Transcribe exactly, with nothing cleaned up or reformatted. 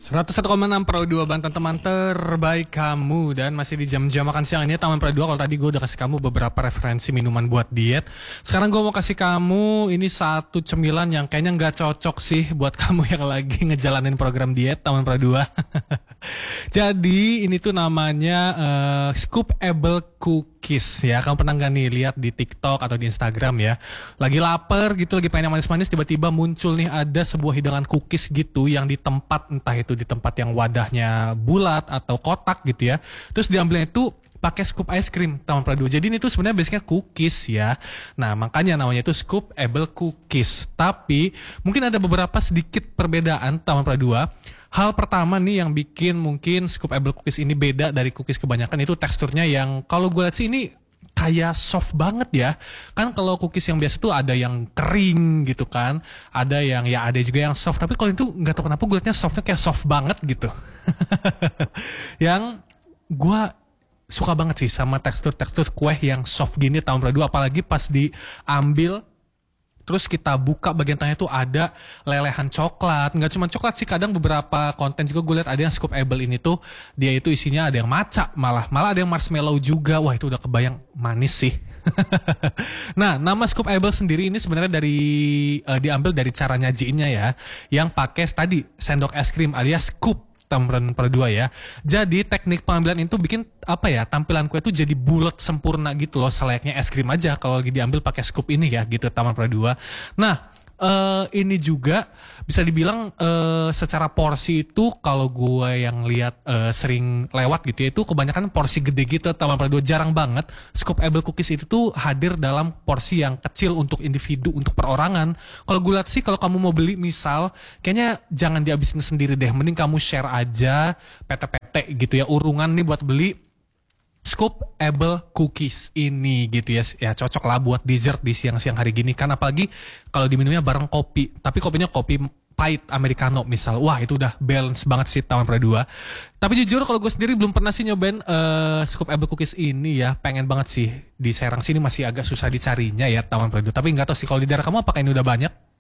seratus satu koma enam Pro dua Banten, teman terbaik kamu. Dan masih di jam-jam makan siang ini Taman Pro dua. Kalau tadi gue udah kasih kamu beberapa referensi minuman buat diet, sekarang gue mau kasih kamu ini satu cemilan yang kayaknya gak cocok sih buat kamu yang lagi ngejalanin program diet Taman Pro dua. Jadi ini tuh namanya uh, Scoopable Cookies ya. Kamu pernah gak nih lihat di TikTok atau di Instagram ya, lagi lapar gitu, lagi pengen yang manis-manis, tiba-tiba muncul nih ada sebuah hidangan cookies gitu yang di tempat, entah itu di tempat yang wadahnya bulat atau kotak gitu ya, terus diambilnya itu pakai scoop ice cream Taman Pro dua. Jadi ini tuh sebenarnya basicnya cookies ya. Nah makanya namanya itu Scoopable Cookies. Tapi mungkin ada beberapa sedikit perbedaan Taman Pro dua. Hal pertama nih yang bikin mungkin Scoopable Cookies ini beda dari cookies kebanyakan itu teksturnya yang kalau gue lihat sih ini kayak soft banget ya. Kan kalau cookies yang biasa tuh ada yang kering gitu kan, ada yang ya ada juga yang soft. Tapi kalau itu nggak tahu kenapa gue liatnya softnya kayak soft banget gitu. Yang gue suka banget sih sama tekstur-tekstur kue yang soft gini Taman Pro dua. Apalagi pas diambil terus kita buka bagian tengahnya tuh ada lelehan coklat. Nggak cuma coklat sih, kadang beberapa konten juga gue lihat ada yang Scoopable ini tuh dia itu isinya ada yang matcha, malah malah ada yang marshmallow juga. Wah itu udah kebayang manis sih. Nah nama Scoopable sendiri ini sebenarnya dari uh, diambil dari cara nyajiinnya ya, yang pakai tadi sendok es krim alias scoop Taman Pro dua ya. Jadi teknik pengambilan itu bikin apa ya, tampilan kue itu jadi bulat sempurna gitu loh, selayaknya es krim aja kalau lagi diambil pakai scoop ini ya gitu Taman Pro dua. Nah Uh, ini juga bisa dibilang uh, secara porsi itu kalau gue yang lihat uh, sering lewat gitu ya, itu kebanyakan porsi gede gitu Taman Pro dua. Jarang banget Scoopable Cookies itu tuh hadir dalam porsi yang kecil untuk individu, untuk perorangan. Kalau gue lihat sih kalau kamu mau beli misal, kayaknya jangan dihabisin sendiri deh, mending kamu share aja P T P T gitu ya, urungan nih buat beli Scoopable Cookies ini gitu ya. Ya cocok lah buat dessert di siang-siang hari gini kan, apalagi kalau diminumnya bareng kopi, tapi kopinya kopi pahit americano misal. Wah itu udah balance banget sih Taman Pro dua. Tapi jujur kalau gue sendiri belum pernah sih nyobain uh, Scoopable Cookies ini ya. Pengen banget sih, di Serang sini masih agak susah dicarinya ya Taman Pro dua. Tapi nggak tahu sih kalau di daerah kamu apakah ini udah banyak.